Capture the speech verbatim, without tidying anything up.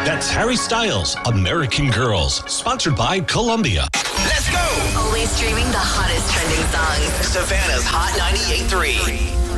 That's Harry Styles, American Girls, sponsored by Columbia. Let's go! Always streaming the hottest trending songs. Savannah's Hot ninety-eight point three.